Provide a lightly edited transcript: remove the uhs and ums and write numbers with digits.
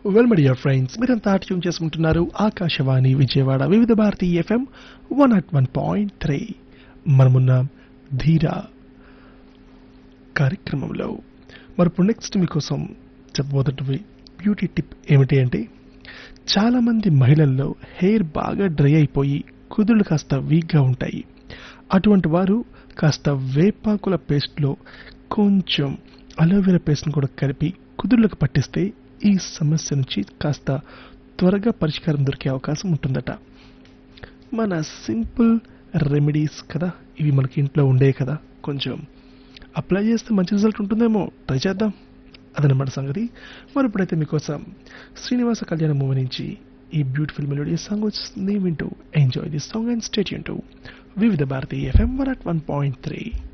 Well my dear friends, మీరంతా tune చేసుకుంటున్నారు ఆకాశవాణి విజయవాడ వివిధ భారతి ఎఫ్ఎం 101.3. మనమున్న ధీర కార్యక్రమంలో మరి ఇప్పుడు నెక్స్ట్ మీకోసం చెప్పబోతున్నవి బ్యూటీ టిప్ ఏమిటి అంటే, చాలామంది మహిళల్లో హెయిర్ బాగా డ్రై అయిపోయి కుదుళ్ళు కాస్త వీక్గా ఉంటాయి. అటువంటి వారు కాస్త వేపాకుల పేస్ట్లో కొంచెం అలోవెరా పేస్ట్ని కూడా కలిపి కుదుళ్ళకు పట్టిస్తే ఈ సమస్య నుంచి కాస్త త్వరగా పరిష్కారం దొరికే అవకాశం ఉంటుందట. మన సింపుల్ రెమెడీస్ కదా ఇవి, మనకి ఇంట్లో ఉండే కదా, కొంచెం అప్లై చేస్తే మంచి రిజల్ట్ ఉంటుందేమో, ట్రై చేద్దాం. అదనమాట సంగతి. మరి ఇప్పుడైతే మీకోసం శ్రీనివాస కళ్యాణ మూవీ నుంచి ఈ బ్యూటిఫుల్ మెలోడీ సాంగ్ వస్తుంది. వింటూ enjoy this song and stay tune to వివిధ భారతి ఎఫ్ఎం 101.3.